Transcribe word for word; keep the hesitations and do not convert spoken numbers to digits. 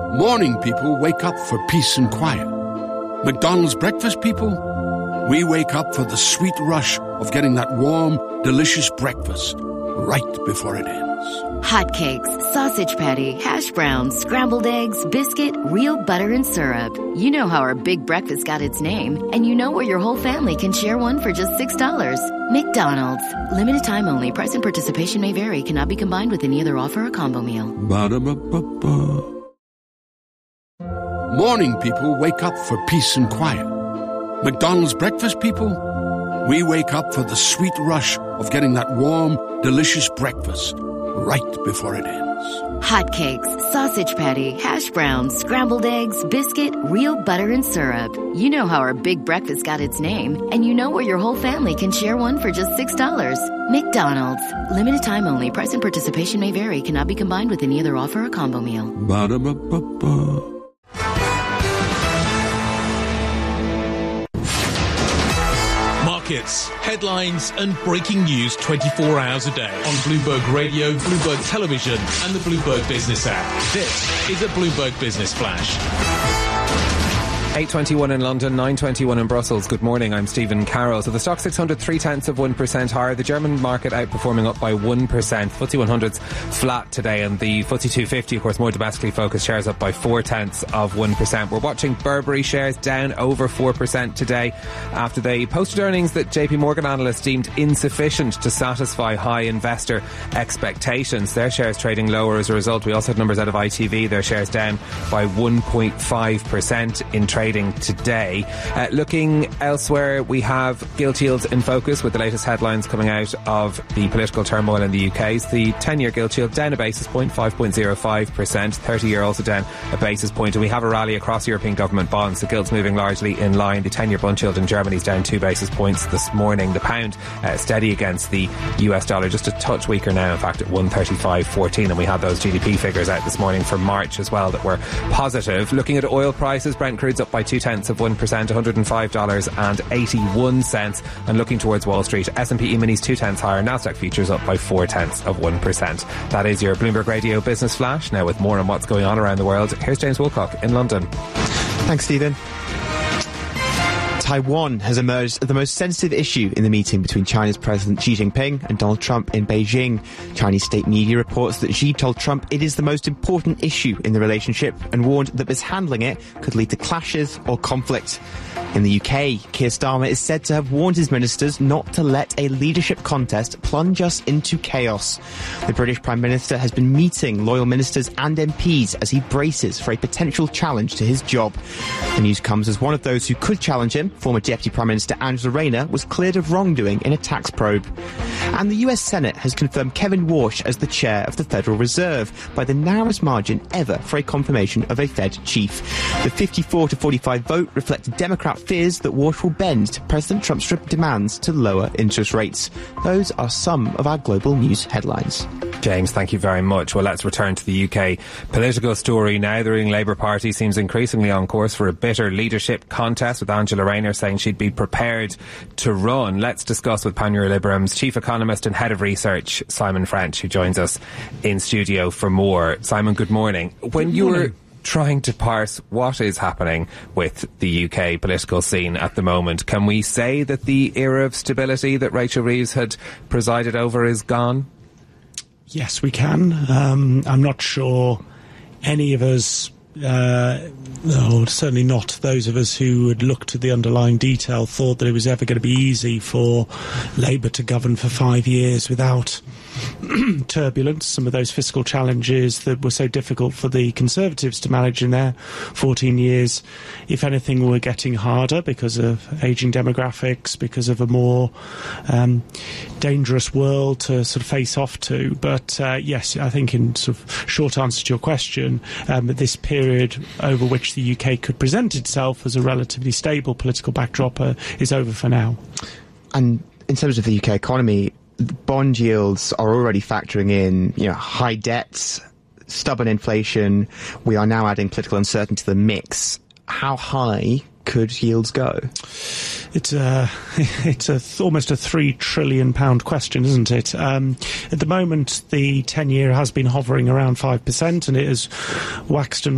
Morning people wake up for peace and quiet. McDonald's breakfast people, we wake up for the sweet rush of getting that warm, delicious breakfast right before it ends. Hotcakes, sausage patty, hash browns, scrambled eggs, biscuit, real butter and syrup. You know how our big breakfast got its name, and you know where your whole family can share one for just six dollars. McDonald's. Limited time only. Price and participation may vary. Cannot be combined with any other offer or combo meal. Ba-da-ba-ba-ba. Morning people wake up for peace and quiet. McDonald's breakfast people, we wake up for the sweet rush of getting that warm, delicious breakfast right before it ends. Hotcakes, sausage patty, hash browns, scrambled eggs, biscuit, real butter and syrup. You know how our big breakfast got its name, and you know where your whole family can share one for just six dollars. McDonald's. Limited time only. Price and participation may vary. Cannot be combined with any other offer or combo meal. Ba-da-ba-ba-ba. Markets, headlines and breaking news twenty-four hours a day on Bloomberg Radio, Bloomberg Television and the Bloomberg Business app. This is a Bloomberg Business Flash. eight twenty-one in London, nine twenty-one in Brussels. Good morning, I'm Stephen Carroll. So the stock six hundred, three tenths of one percent higher. The German market outperforming up by one percent. F T S E one hundred's flat today, and the F T S E two fifty, of course, more domestically focused, shares up by four tenths of one percent. We're watching Burberry shares down over four percent today after they posted earnings that J P Morgan analysts deemed insufficient to satisfy high investor expectations. Their shares trading lower as a result. We also had numbers out of I T V. Their shares down by one point five percent in trading today. Uh, looking elsewhere, we have gilt yields in focus with the latest headlines coming out of the political turmoil in the U K. So the ten-year gilt yield down a basis point, five point zero five percent. thirty-year also down a basis point. And we have a rally across European government bonds. The gilts moving largely in line. The ten-year bund yield in Germany is down two basis points this morning. The pound uh, steady against the U S dollar, just a touch weaker now, in fact, at one thirty-five fourteen. And we had those G D P figures out this morning for March as well that were positive. Looking at oil prices, Brent crude's up by two tenths of one percent, one hundred five dollars and eighty-one cents. And looking towards Wall Street, S and P E-minis two tenths higher, Nasdaq futures up by four tenths of one percent. That is your Bloomberg Radio Business Flash. Now with more on what's going on around the world, here's James Woolcock in London. Thanks, Stephen. Taiwan has emerged as the most sensitive issue in the meeting between China's President Xi Jinping and Donald Trump in Beijing. Chinese state media reports that Xi told Trump it is the most important issue in the relationship and warned that mishandling it could lead to clashes or conflict. In the U K, Keir Starmer is said to have warned his ministers not to let a leadership contest plunge us into chaos. The British Prime Minister has been meeting loyal ministers and M Ps as he braces for a potential challenge to his job. The news comes as one of those who could challenge him, former Deputy Prime Minister Angela Rayner, was cleared of wrongdoing in a tax probe. And the U S Senate has confirmed Kevin Warsh as the chair of the Federal Reserve by the narrowest margin ever for a confirmation of a Fed chief. The fifty-four to forty-five vote reflected Democrat fears that Warsh will bend to President Trump's demands to lower interest rates. Those are some of our global news headlines. James, thank you very much. Well, let's return to the U K political story now. The ruling Labour Party seems increasingly on course for a bitter leadership contest, with Angela Rayner saying she'd be prepared to run. Let's discuss with Panmure Liberum's chief economist and head of research, Simon French, who joins us in studio for more. Simon, good morning. When you were trying to parse what is happening with the U K political scene at the moment, can we say that the era of stability that Rachel Reeves had presided over is gone? Yes, we can. Um, I'm not sure any of us, uh, no, certainly not those of us who had looked at the underlying detail, thought that it was ever going to be easy for Labour to govern for five years without turbulence. Some of those fiscal challenges that were so difficult for the Conservatives to manage in their fourteen years, if anything, were getting harder because of ageing demographics, because of a more um, dangerous world to sort of face off to. But uh, yes, I think in sort of short answer to your question, um, this period over which the U K could present itself as a relatively stable political backdrop uh, is over for now. And in terms of the U K economy, bond yields are already factoring in, you know, high debts, stubborn inflation. We are now adding political uncertainty to the mix. How high could yields go? It's a, it's a, almost a three trillion pound question, isn't it? Um, at the moment, the ten-year has been hovering around five percent, and it has waxed and